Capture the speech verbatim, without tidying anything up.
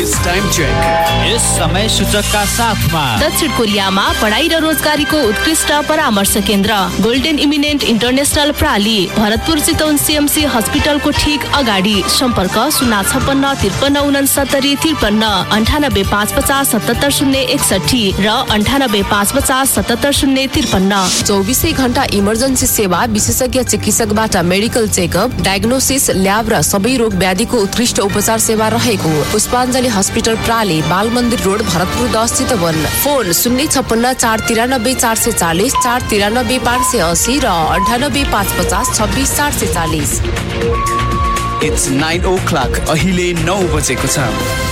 Today's time check. यस समय सूचकका साथमा दक्षिण कोरियामा पढाइ र रोजगारीको उत्कृष्ट परामर्श केन्द्र golden eminent international प्राली Bharatpur Chitwan CMC हस्पिटलको ठिक अगाडि। सम्पर्क शून्य छप्पन्न त्रिपन्न उनसत्तरी त्रिपन्न अन्ठानब्बे पाँच पचास सतहत्तर शून्य एकसठी र अन्ठानब्बे पाँच पचास सतहत्तर शून्य त्रिपन्न। चौबिसै घण्टा इमर्जेन्सी सेवा, विशेषज्ञ चिकित्सकबाट मेडिकल चेकअप, डायग्नोसिस, ल्याब र सबै रोग व्याधिको उत्कृष्ट उपचार सेवा रहेको पुष्पाञ्जली हस्पिटल प्राली, बाल मन्दिर रोड, भरतपुर दस चितवन। फोन शून्य छप्पन्न चार तिरानब्बे चार सय चालिस, चार तिरानब्बे पाँच सय असी र अन्ठानब्बे पाँच पचास छब्बिस चार सय चालिस। It's nine o'clock. अहिले नौ बजेको छ।